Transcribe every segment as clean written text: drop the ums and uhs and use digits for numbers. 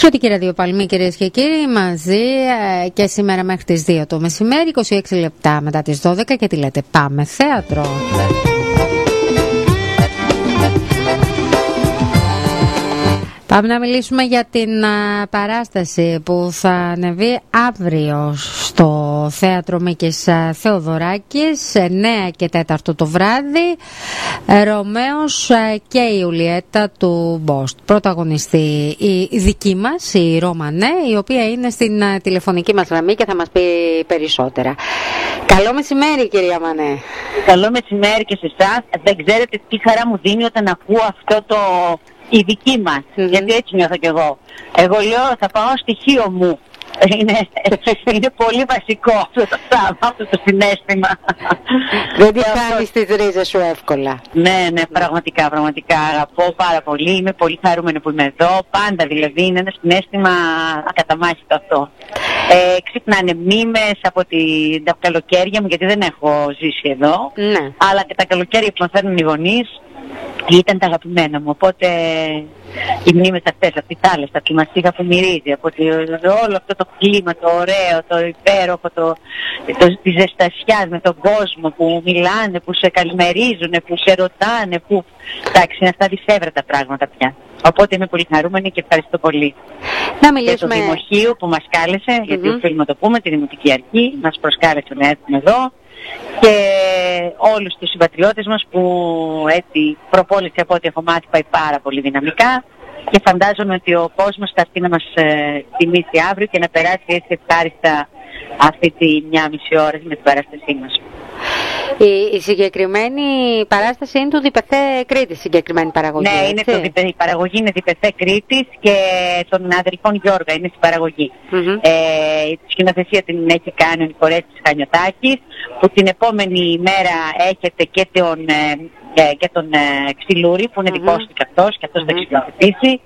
Εξωτική ραδιοπαλμή, κυρίες και κύριοι, μαζί και σήμερα μέχρι τις 2 το μεσημέρι, 26 λεπτά μετά τις 12 και τι λέτε, πάμε θέατρο. Πάμε να μιλήσουμε για την παράσταση που θα ανεβεί αύριο στο Θέατρο Μίκης Θεοδωράκης, 9 και 4 το βράδυ, Ρωμαίος και η Ιουλιέτα του Μπόστ. Πρωταγωνιστή η δική μας, η Ρώμανέ, η οποία είναι στην τηλεφωνική μας γραμμή και θα μας πει περισσότερα. Καλό μεσημέρι, κυρία Μανέ. Καλό μεσημέρι και σε εσάς. Δεν ξέρετε τι χαρά μου δίνει όταν ακούω αυτό το... η δική μας, γιατί έτσι νιώθω κι εγώ. Εγώ λέω θα πάω στοιχείο μου. Είναι πολύ βασικό αυτό το πράγμα, αυτό το συναίσθημα. Δεν τη χάνεις τις ρίζες σου εύκολα. Ναι, πραγματικά αγαπώ πάρα πολύ. Είμαι πολύ χαρούμενη που είμαι εδώ. Πάντα δηλαδή είναι ένα συναίσθημα ακαταμάχητο αυτό. Ξυπνάνε μνήμες από τα καλοκαίρια μου, γιατί δεν έχω ζήσει εδώ. Ναι. Αλλά και τα καλοκαίρια που μας φέρνουν οι γονείς ήταν τα αγαπημένα μου, οπότε οι μνήμες αυτές, από τη θάλασσα, από τη μαστίγα που μυρίζει, από όλο αυτό το κλίμα, το ωραίο, το υπέροχο, τη ζεστασιά με τον κόσμο που μιλάνε, που σε καλημερίζουν, που σε ρωτάνε, που... Εντάξει, είναι αυτά δυσέβρετα πράγματα πια. Οπότε είμαι πολύ χαρούμενη και ευχαριστώ πολύ. Να μιλήσουμε... Και το Δημοχείο που μας κάλεσε, γιατί οφείλουμε να το πούμε, τη Δημοτική Αρχή, μας προσκάλεσε να έρθουμε εδώ. Και όλους τους συμπατριώτες μας που έτσι προπόληση από ό,τι έχω μάθει πάει πάρα πολύ δυναμικά και φαντάζομαι ότι ο κόσμος θα έρθει να μας τιμήσει αύριο και να περάσει έτσι ευχάριστα αυτή τη 1,5 ώρα με την παράστασή μας. Η συγκεκριμένη παράσταση είναι του Διπεθέ Κρήτης, συγκεκριμένη παραγωγή. Ναι, είναι η παραγωγή είναι Διπεθέ Κρήτης και των αδελφών Γιώργα είναι στην παραγωγή. Η σκηνοθεσία την έχει κάνει ο Νικορέτης Χανιωτάκης, που την επόμενη μέρα έχετε και τον Ξυλούρη, που είναι δικός του και αυτός θα σκηνοθετήσει.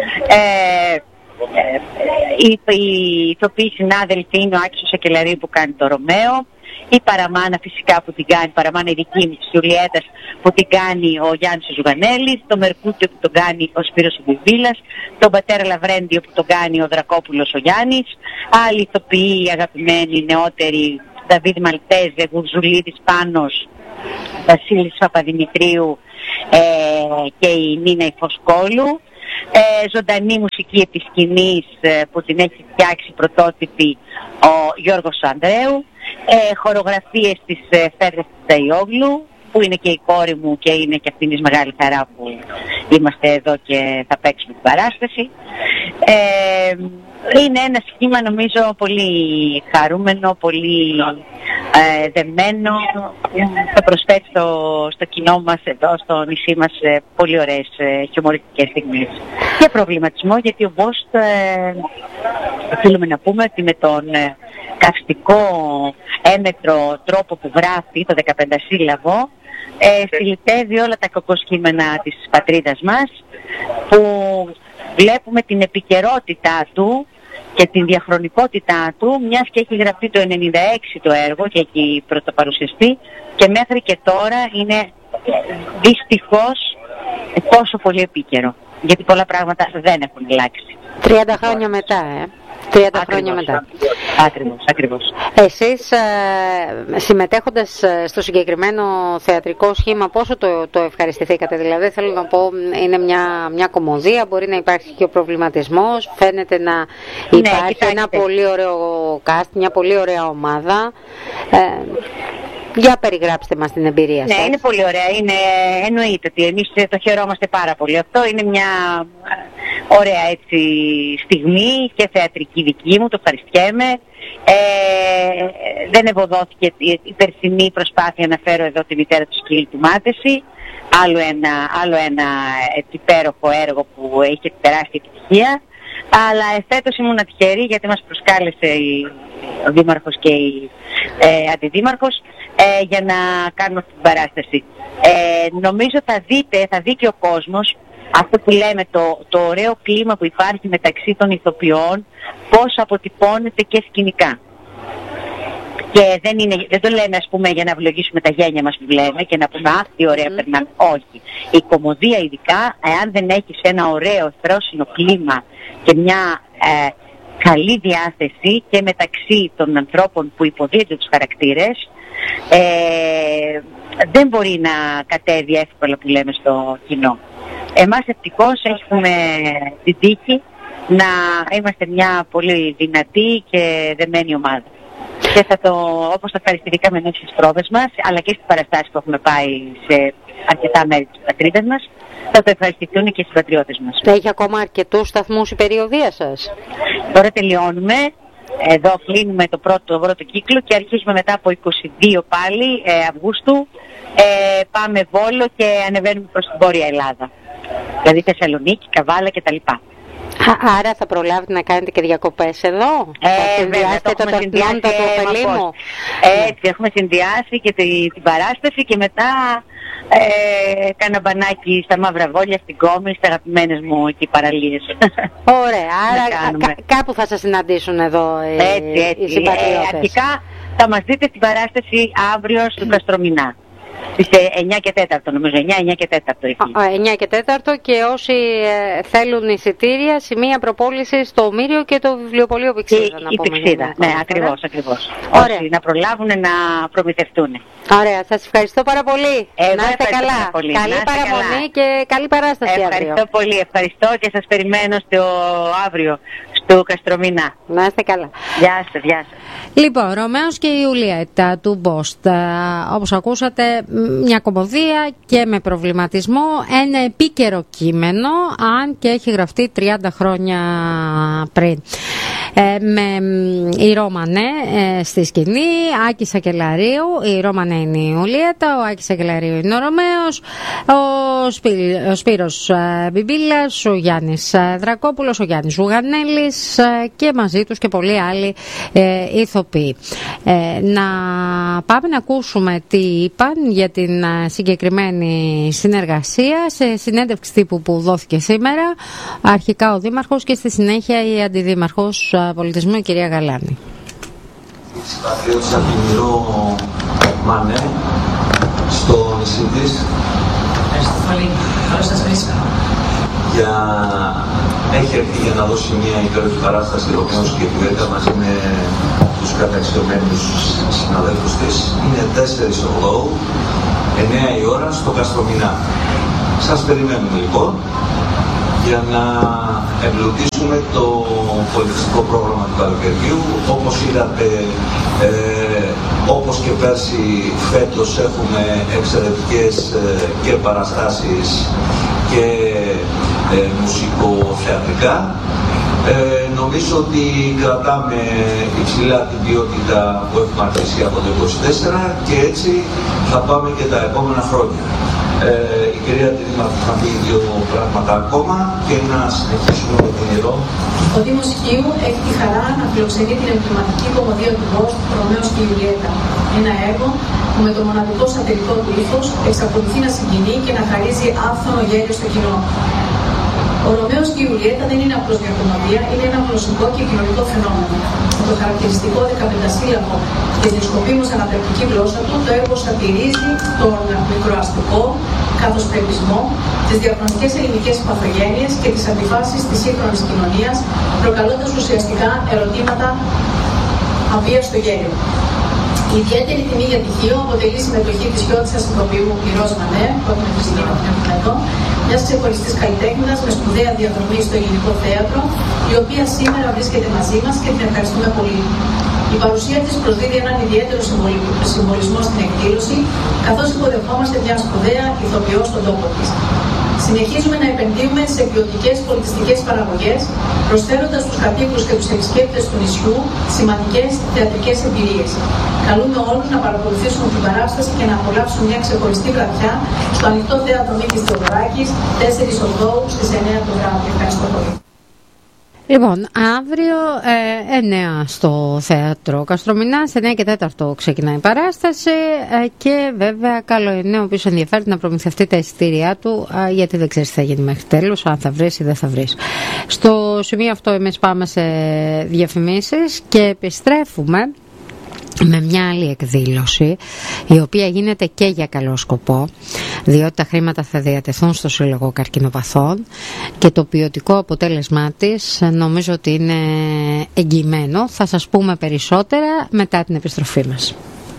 Οι ηθοποιοί συνάδελφοι είναι ο Άκης ο Σακελαρίου που κάνει το Ρωμαίο, η Παραμάνα φυσικά που την κάνει, Παραμάνα η δική μου της Ιουλιέτας που την κάνει ο Γιάννης ο Ζουγανέλης, το Μερκούτιο που τον κάνει ο Σπύρος ο Μπουβίλας, τον Πατέρα Λαβρέντιο που τον κάνει ο Δρακόπουλος ο Γιάννης, άλλοι ηθοποιοί αγαπημένοι νεότεροι, Δαβίδ Μαλτέζε, Γουρζουλίδης Πάνος, Βασίλης Παπαδημητρίου και η Νίνα Ιφοσκόλου. Ζωντανή μουσική επισκηνής που την έχει φτιάξει πρωτότυπη ο Γιώργος Ανδρέου, χορογραφίες της Φέδρας Ταϊόγλου που είναι και η κόρη μου και είναι και αυτήν η μεγάλη χαρά που είμαστε εδώ και θα παίξουμε την παράσταση. Είναι ένα σχήμα νομίζω πολύ χαρούμενο, πολύ δεμένο, θα προσθέτει στο κοινό μας εδώ, στο νησί μας πολύ ωραίες χιουμοριστικές στιγμές και προβληματισμό, γιατί ο Μπόστ θέλουμε να πούμε ότι με τον καυστικό έμετρο τρόπο που γράφει το 15 σύλλαβο στυλιτεύει όλα τα κοκοσκήμενα της πατρίδας μας, που βλέπουμε την επικαιρότητά του και την διαχρονικότητά του, μιας και έχει γραφτεί το 96 το έργο και έχει πρωτοπαρουσιαστεί και μέχρι και τώρα είναι δυστυχώς τόσο πολύ επίκαιρο, γιατί πολλά πράγματα δεν έχουν αλλάξει. 30 χρόνια μετά, 30 χρόνια μετά. Ακριβώς. Εσείς συμμετέχοντας στο συγκεκριμένο θεατρικό σχήμα, πόσο το ευχαριστηθήκατε? Δηλαδή θέλω να πω, είναι μια κομμωδία, μπορεί να υπάρχει και ο προβληματισμός, φαίνεται να υπάρχει ένα πολύ ωραίο cast, μια πολύ ωραία ομάδα. Για περιγράψτε μας την εμπειρία σας. Ναι, είναι πολύ ωραία. Εννοείται ότι εμείς το χαιρόμαστε πάρα πολύ. Αυτό είναι μια ωραία έτσι στιγμή και θεατρική δική μου, το ευχαριστιέμαι. Δεν ευωδόθηκε η περσινή προσπάθεια να φέρω εδώ τη μητέρα του Σκύλου του Μάτεση. Άλλο ένα υπέροχο έργο που έχει τεράστια επιτυχία. Αλλά φέτος ήμουν τυχερή γιατί μας προσκάλεσε ο Δήμαρχος και η Αντιδήμαρχος για να κάνουμε αυτή την παράσταση. Νομίζω θα δει και ο κόσμος αυτό που λέμε, το ωραίο κλίμα που υπάρχει μεταξύ των ηθοποιών, πώς αποτυπώνεται και σκηνικά. Και δεν το λέμε ας πούμε για να ευλογήσουμε τα γένια μας που λέμε και να πούμε αχ τι ωραία περνάμε. Όχι. Η κομμωδία ειδικά, εάν δεν έχεις ένα ωραίο ευθρόσινο κλίμα και μια καλή διάθεση και μεταξύ των ανθρώπων που υποδίονται τους χαρακτήρες. Δεν μπορεί να κατέβει εύκολα, που λέμε, στο κοινό. Εμάς ευτυχώς έχουμε την τύχη να είμαστε μια πολύ δυνατή και δεμένη ομάδα. Και όπως το ευχαριστηθήκαμε στις πρόβες μας, αλλά και στις παραστάσεις που έχουμε πάει σε αρκετά μέρη της πατρίδας μας, θα το ευχαριστηθούν και οι συμπατριώτες μας. Έχει ακόμα αρκετούς σταθμούς η περιοδεία σας? Τώρα τελειώνουμε. Εδώ κλείνουμε το πρώτο κύκλο και αρχίζουμε μετά από 22 πάλι Αυγούστου. Πάμε Βόλο και ανεβαίνουμε προς την Βόρεια Ελλάδα. Δηλαδή Θεσσαλονίκη, Καβάλα κτλ. Άρα θα προλάβετε να κάνετε και διακοπές εδώ? Θα συνδυάσετε το τορτλάντα του Ωφελήμου? Έτσι, έχουμε συνδυάσει και την παράσταση και μετά κάνα μπανάκι στα Μαύρα Βόλια, στην Κόμη, στις αγαπημένες μου εκεί παραλίες. Ωραία, άρα κάπου θα σας συναντήσουν εδώ οι συμπατριώτες. Αρχικά θα μας δείτε στην παράσταση αύριο στο Καστρομηνά. Στις 9 και 4 νομίζω, 9 και 4 εκεί. 9 και 4 και όσοι θέλουν εισιτήρια, σημεία προπόληση στο Μύριο και το βιβλιοπωλείο Πυξίδα. Η Πυξίδα, ναι, ακριβώς. Ωραία. Όσοι να προλάβουν να προμηθευτούν. Ωραία, σας ευχαριστώ πάρα πολύ. Να είστε καλά. Καλή παραμονή και καλή παράσταση αύριο. Ευχαριστώ πολύ, ευχαριστώ και σας περιμένω αύριο στο Καστρομηνά. Να είστε καλά. Γεια σας, γεια σας. Λοιπόν, Ρωμαίος και η Ιουλιέτα του Μπόστ. Όπως ακούσατε, μια κομμωδία και με προβληματισμό, ένα επίκαιρο κείμενο, αν και έχει γραφτεί 30 χρόνια πριν. Με η Ρώμανε στη σκηνή, Άκη Σακελαρίου, η Ρώμανε είναι η Ιουλιέτα, ο Άκης Σακελαρίου είναι ο Ρωμαίος, ο Σπύρος Μπιμπίλας, ο Γιάννης Δρακόπουλος, ο Γιάννης Ζουγανέλης και μαζί τους και πολλοί άλλοι ηθοποιοί. Να πάμε να ακούσουμε τι είπαν για την συγκεκριμένη συνεργασία σε συνέντευξη τύπου που δόθηκε σήμερα, αρχικά ο Δήμαρχος και στη συνέχεια η Αντιδήμαρχος Πολιτισμού, η κυρία Γαλάνη. Συμπατριώτησα την Ηρώ Μανέ στο νησί της. Ευχαριστώ πολύ. Καλώς σας βρίσκω. Έχει έρθει για να δώσει μια υπέροχη παράσταση Ρωμαίος και Ιουλιέτα μαζί με τους καταξιωμένους συναδέλφους της. Είναι 4 Οκτώβρου, 9 η ώρα στο Καστρομηνά. Σας περιμένουμε λοιπόν για να εμπλουτίσουμε το πολιτιστικό πρόγραμμα του καλοκαιριού. Όπως είδατε, όπως και πέρσι, φέτος έχουμε εξαιρετικές και παραστάσεις και μουσικοθεατρικά. Νομίζω ότι κρατάμε υψηλά την ποιότητα που έχουμε αρχίσει από το 2024 και έτσι θα πάμε και τα επόμενα χρόνια. Η κυρία Δήμαρχο θα πει 2 πράγματα ακόμα και να συνεχίσουμε με την Ηρώ. Ο Δήμος Χίου έχει τη χαρά να φιλοξενεί την εμβληματική κομμωδία του Μπόστ, Ρωμαίος και Ιουλιέτα. Ένα έργο που με το μοναδικό σατυρικό του ύφος εξακολουθεί να συγκινεί και να χαρίζει άφθονο γέλιο στο κοινό. Ο Ρωμαίος και η Ιουλιέτα δεν είναι απλώς μια κομμωδία, είναι ένα γλωσσικό και κοινωνικό φαινόμενο. Με το χαρακτηριστικό 15σύλλαβο και την σκοπίμως αναπτυκτική γλώσσα του, το έργο σατυρίζει τον μικροαστικό καθοσπρεπισμό, τις διαχρονικές ελληνικές παθογένειες και τις αντιφάσεις της σύγχρονης κοινωνίας, προκαλώντας ουσιαστικά ερωτήματα απείας στο γέλιο. Η ιδιαίτερη τιμή για τυχείο αποτελεί συμμετοχή της ποιότητας ηθοποιού Ηρώς Μανέ, που έχουμε εδώ, μιας ξεχωριστής καλλιτέχνης με σπουδαία διαδρομή στο ελληνικό θέατρο, η οποία σήμερα βρίσκεται μαζί μας και την ευχαριστούμε πολύ. Η παρουσία της προσδίδει έναν ιδιαίτερο συμβολισμό στην εκδήλωση, καθώς υποδεχόμαστε μια σπουδαία ηθοποιό στον τόπο της. Συνεχίζουμε να επενδύουμε σε ποιοτικές πολιτιστικές παραγωγές, προσφέροντας στους κατοίκους και τους επισκέπτες του νησιού σημαντικές θεατρικές εμπειρίες. Καλούμε όλους να παρακολουθήσουν την παράσταση και να απολαύσουν μια ξεχωριστή βραδιά στο ανοιχτό θέατρο Μίκης Θεοδωράκης, 4 Οκτώβρου στις 9 το βράδυ. Ευχαριστώ πολύ. Λοιπόν, αύριο 9 στο θέατρο Καστρομηνά, σε 9 και 4 ξεκινάει η παράσταση και βέβαια καλό είναι όποιος ενδιαφέρει να προμηθευτεί τα εισιτήριά του, γιατί δεν ξέρεις τι θα γίνει μέχρι τέλους, αν θα βρεις ή δεν θα βρεις. Στο σημείο αυτό εμείς πάμε σε διαφημίσεις και επιστρέφουμε με μια άλλη εκδήλωση, η οποία γίνεται και για καλό σκοπό, διότι τα χρήματα θα διατεθούν στο Σύλλογο Καρκινοπαθών και το ποιοτικό αποτέλεσμά της νομίζω ότι είναι εγγυημένο. Θα σας πούμε περισσότερα μετά την επιστροφή μας.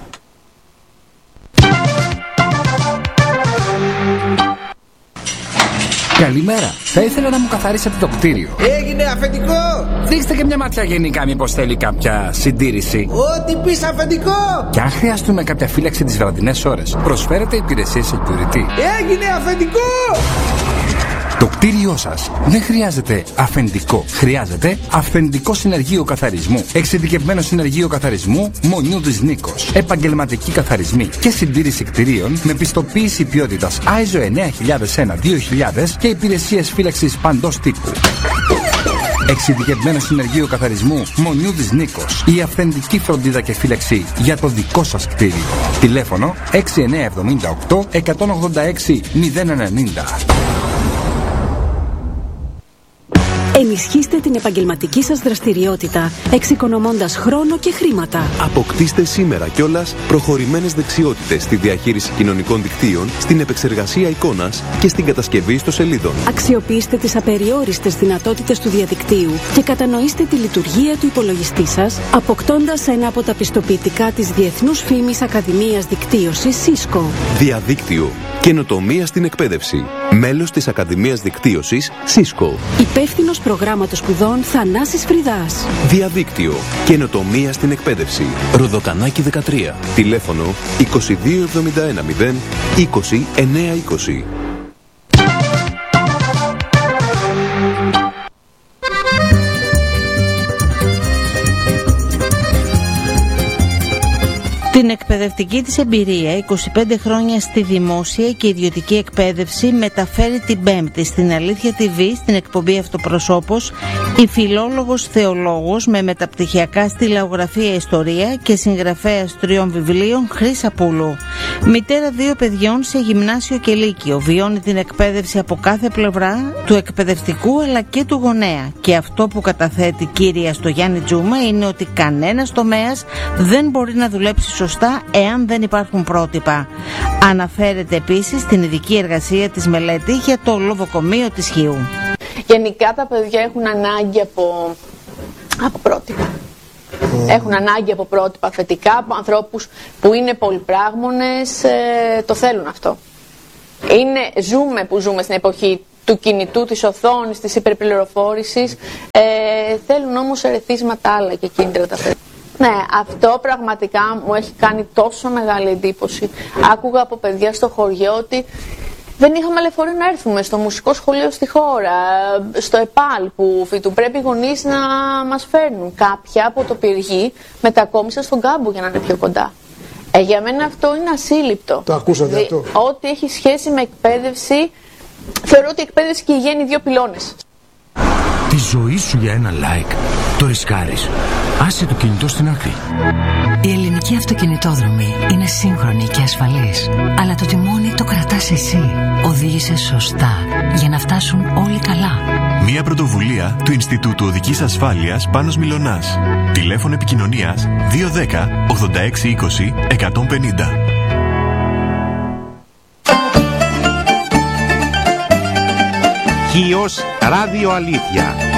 Καλημέρα. Θα ήθελα να μου καθαρίσετε το κτίριο. Έγινε αφεντικό! Δείξτε και μια ματιά γενικά, μήπως θέλει κάποια συντήρηση. Ό,τι πεις αφεντικό! Και αν χρειαστούμε κάποια φύλαξη τις βραδινές ώρες, προσφέρετε υπηρεσίες security. Έγινε αφεντικό! Το κτίριό σας δεν χρειάζεται αφεντικό. Χρειάζεται αφεντικό συνεργείο καθαρισμού. Εξειδικευμένο συνεργείο καθαρισμού Μονιούδης Νίκος. Επαγγελματικοί καθαρισμοί και συντήρηση κτιρίων με πιστοποίηση ποιότητας ISO 9001-2000 και υπηρεσίες φύλαξης παντός τύπου. Εξειδικευμένο συνεργείο καθαρισμού Μονιούδης Νίκος. Η αυθεντική φροντίδα και φύλαξη για το δικό σας κτίριο. Τηλέφωνο 6978 186 090. Ενισχύστε την επαγγελματική σας δραστηριότητα, εξοικονομώντας χρόνο και χρήματα. Αποκτήστε σήμερα κιόλας προχωρημένες δεξιότητες στη διαχείριση κοινωνικών δικτύων, στην επεξεργασία εικόνας και στην κατασκευή ιστοσελίδων. Αξιοποιήστε τις απεριόριστες δυνατότητες του διαδικτύου και κατανοήστε τη λειτουργία του υπολογιστή σας, αποκτώντας ένα από τα πιστοποιητικά της Διεθνούς Φήμης Ακαδημίας Δικτύωσης Cisco. Διαδίκτυο. Καινοτομία στην εκπαίδευση. Μέλος της Ακαδημίας Δικτύωσης Cisco. Υπεύθυνος προγράμματος σπουδών Θανάσης Φρυδάς. Διαδίκτυο. Καινοτομία στην εκπαίδευση. Ροδοκανάκι 13. Τηλέφωνο 2271 0 20 920. Την εκπαιδευτική της εμπειρία, 25 χρόνια στη δημόσια και ιδιωτική εκπαίδευση, μεταφέρει την Πέμπτη στην Αλήθεια TV, στην εκπομπή Αυτοπροσώπος, η φιλόλογος θεολόγος με μεταπτυχιακά στη λαογραφία ιστορία και συγγραφέας 3 βιβλίων Χρύσα Πούλου. Μητέρα 2 παιδιών σε γυμνάσιο και λύκειο, βιώνει την εκπαίδευση από κάθε πλευρά του εκπαιδευτικού αλλά και του γονέα. Και αυτό που καταθέτει κύρια στο Γιάννη Τζούμα είναι ότι κανένας τομέας δεν μπορεί να δουλέψει σωστά εάν δεν υπάρχουν πρότυπα. Αναφέρεται επίσης στην ειδική εργασία της μελέτη για το λοβοκομείο της Χίου. Γενικά τα παιδιά έχουν ανάγκη από πρότυπα. Έχουν ανάγκη από πρότυπα θετικά, από ανθρώπους που είναι πολυπράγμονες, το θέλουν αυτό. Ζούμε στην εποχή του κινητού, της οθόνης, της υπερπληροφόρησης, θέλουν όμως ερεθίσματα άλλα και κίνητρα τα παιδιά. Ναι, αυτό πραγματικά μου έχει κάνει τόσο μεγάλη εντύπωση. Άκουγα από παιδιά στο χωριό ότι δεν είχαμε λεωφορείο να έρθουμε στο μουσικό σχολείο στη χώρα, στο ΕΠΑΛ που φοιτούν. Πρέπει οι γονείς να μας φέρνουν. Κάποια από το Πυργή μετακόμισαν στον Κάμπο για να είναι πιο κοντά. Για μένα αυτό είναι ασύλληπτο. Το ακούσατε αυτό? Ό,τι έχει σχέση με εκπαίδευση, θεωρώ ότι η εκπαίδευση και η υγεία είναι 2 πυλώνες. Τη ζωή σου για ένα like το ρισκάρεις. Άσε το κινητό στην άκρη. Η ελληνική αυτοκινητόδρομη είναι σύγχρονη και ασφαλής. Αλλά το τιμόνι το κρατάς εσύ. Οδήγησε σωστά για να φτάσουν όλοι καλά. Μια πρωτοβουλία του Ινστιτούτου Οδικής Ασφάλειας Πάνος Μιλωνάς. Τηλέφωνο επικοινωνίας 210 86 20 150. Χίος Ράδιο Αλήθεια.